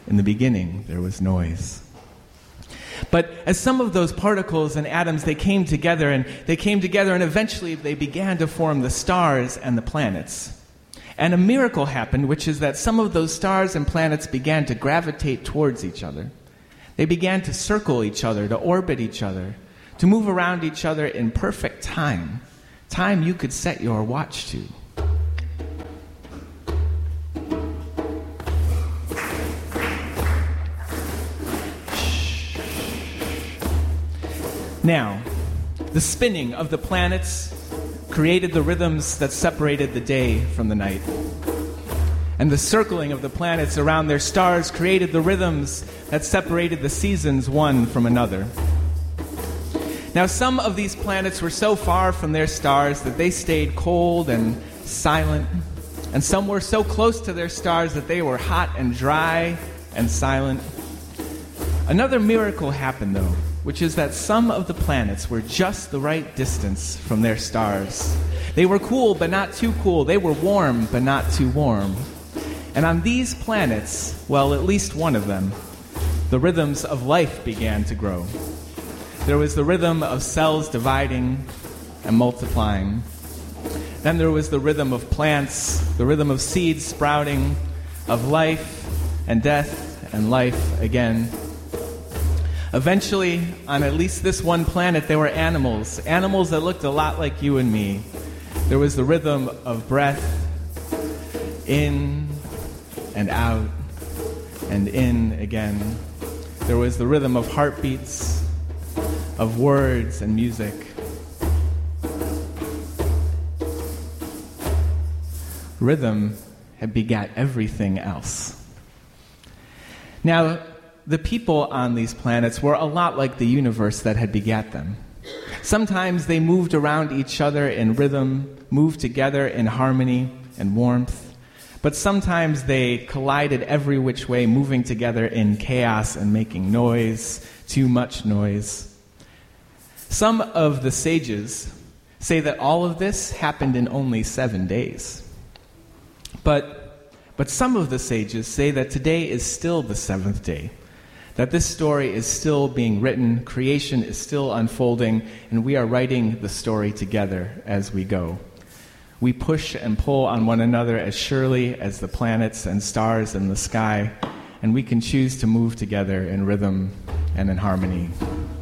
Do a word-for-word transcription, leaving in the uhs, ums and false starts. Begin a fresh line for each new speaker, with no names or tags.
In the beginning, there was noise. But as some of those particles and atoms, they came together, and they came together, and eventually they began to form the stars and the planets. And a miracle happened, which is that some of those stars and planets began to gravitate towards each other. They began to circle each other, to orbit each other, to move around each other in perfect time, time you could set your watch to. Now, the spinning of the planets created the rhythms that separated the day from the night. And the circling of the planets around their stars created the rhythms that separated the seasons one from another. Now, some of these planets were so far from their stars that they stayed cold and silent, and some were so close to their stars that they were hot and dry and silent. Another miracle happened, though, which is that some of the planets were just the right distance from their stars. They were cool, but not too cool. They were warm, but not too warm. And on these planets, well, at least one of them, the rhythms of life began to grow. There was the rhythm of cells dividing and multiplying. Then there was the rhythm of plants, the rhythm of seeds sprouting, of life and death and life again. Eventually, on at least this one planet, there were animals, animals that looked a lot like you and me. There was the rhythm of breath, in and out, and in again. There was the rhythm of heartbeats, of words and music. Rhythm had begat everything else. Now, the people on these planets were a lot like the universe that had begat them. Sometimes they moved around each other in rhythm, moved together in harmony and warmth, but sometimes they collided every which way, moving together in chaos and making noise, too much noise. Some of the sages say that all of this happened in only seven days. But, but some of the sages say that today is still the seventh day, that this story is still being written, creation is still unfolding, and we are writing the story together as we go. We push and pull on one another as surely as the planets and stars in the sky, and we can choose to move together in rhythm and in harmony.